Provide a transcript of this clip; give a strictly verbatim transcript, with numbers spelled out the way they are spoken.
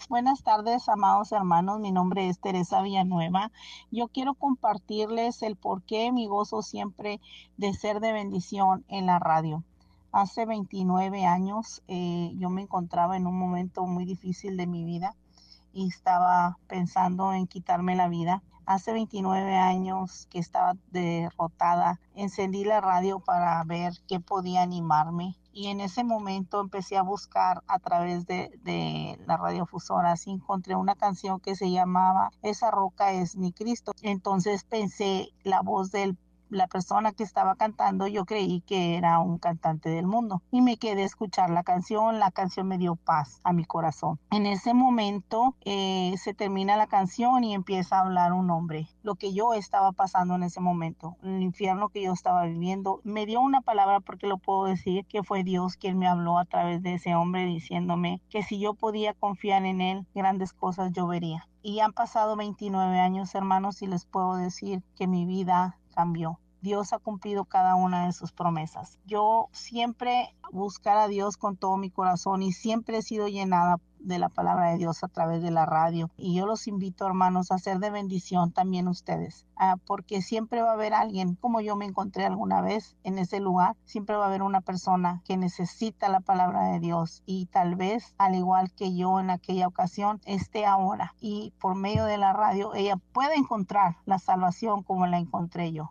Buenas tardes, amados hermanos. Mi nombre es Teresa Villanueva. Yo quiero compartirles el porqué mi gozo siempre de ser de bendición en la radio. Hace veintinueve años eh, yo me encontraba en un momento muy difícil de mi vida y estaba pensando en quitarme la vida. Hace veintinueve años que estaba derrotada, encendí la radio para ver qué podía animarme y en ese momento empecé a buscar a través de, de la radiofusora. Así encontré una canción que se llamaba Esa roca es mi Cristo. Entonces pensé, la voz del la persona que estaba cantando, yo creí que era un cantante del mundo y me quedé a escuchar la canción. La canción me dio paz a mi corazón. En ese momento eh, se termina la canción y empieza a hablar un hombre, lo que yo estaba pasando en ese momento, el infierno que yo estaba viviendo. Me dio una palabra, porque lo puedo decir, que fue Dios quien me habló a través de ese hombre diciéndome que si yo podía confiar en él, grandes cosas yo vería. Y han pasado veintinueve años, hermanos, y les puedo decir que mi vida cambió. Dios ha cumplido cada una de sus promesas. Yo siempre buscar a Dios con todo mi corazón y siempre he sido llenada de la palabra de Dios a través de la radio. Y yo los invito, hermanos, a ser de bendición también ustedes, ah, porque siempre va a haber alguien, como yo me encontré alguna vez en ese lugar, siempre va a haber una persona que necesita la palabra de Dios y tal vez, al igual que yo en aquella ocasión, esté ahora y por medio de la radio ella puede encontrar la salvación como la encontré yo.